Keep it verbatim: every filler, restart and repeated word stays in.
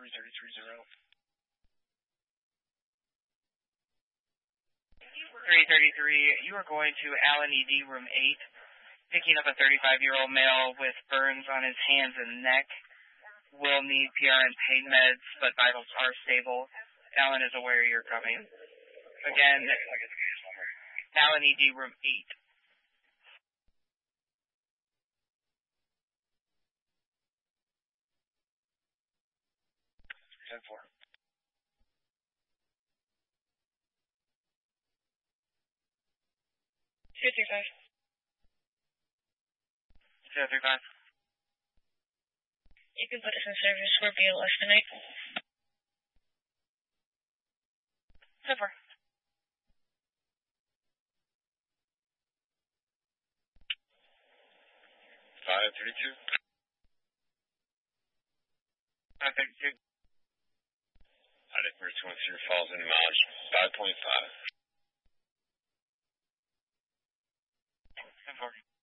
three thirty three zero. three thirty-three, you are going to Allen E D, room eight, picking up a thirty-five-year-old male with burns on his hands and neck. Will need P R N pain meds, but vitals are stable. Allen is aware you're coming. Again, Allen E D, room eight. ten four. Two three five. zero three five. You can put us in service for B L S tonight. ten four. five thirty-two. five thirty-two. Attic Bridge going through Falls in mileage five point five. ten four.